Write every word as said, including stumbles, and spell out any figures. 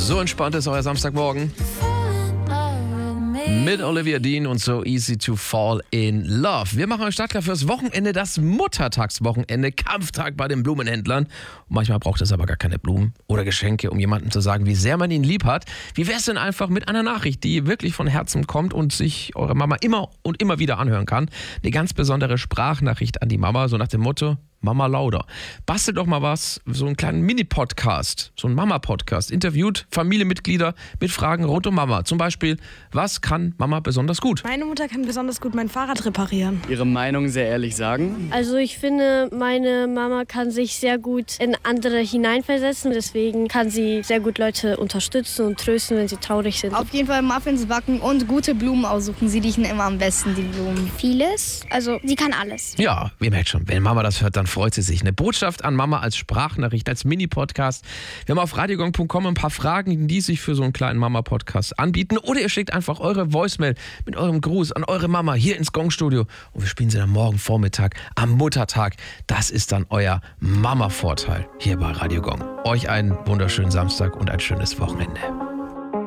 So entspannt ist euer Samstagmorgen. Mit Olivia Dean und So Easy to Fall in Love. Wir machen euch startklar fürs Wochenende, das Muttertagswochenende, Kampftag bei den Blumenhändlern. Und manchmal braucht es aber gar keine Blumen oder Geschenke, um jemandem zu sagen, wie sehr man ihn lieb hat. Wie wär's denn einfach mit einer Nachricht, die wirklich von Herzen kommt und sich eure Mama immer und immer wieder anhören kann? Eine ganz besondere Sprachnachricht an die Mama, so nach dem Motto: Mama Lauda. Bastelt doch mal was, so einen kleinen Mini-Podcast, so einen Mama-Podcast. Interviewt Familienmitglieder mit Fragen rund um Mama. Zum Beispiel, was kann Mama besonders gut? Meine Mutter kann besonders gut mein Fahrrad reparieren. Ihre Meinung sehr ehrlich sagen? Also ich finde, meine Mama kann sich sehr gut in andere hineinversetzen. Deswegen kann sie sehr gut Leute unterstützen und trösten, wenn sie traurig sind. Auf jeden Fall Muffins backen und gute Blumen aussuchen. Sie riechen immer am besten, die Blumen. Vieles. Also sie kann alles. Ja, ihr merkt schon, wenn Mama das hört, dann freut sie sich. Eine Botschaft an Mama als Sprachnachricht, als Mini-Podcast. Wir haben auf radiogong punkt com ein paar Fragen, die sich für so einen kleinen Mama-Podcast anbieten. Oder ihr schickt einfach eure Voicemail mit eurem Gruß an eure Mama hier ins Gong-Studio. Und wir spielen sie dann morgen Vormittag am Muttertag. Das ist dann euer Mama-Vorteil hier bei Radio Gong. Euch einen wunderschönen Samstag und ein schönes Wochenende.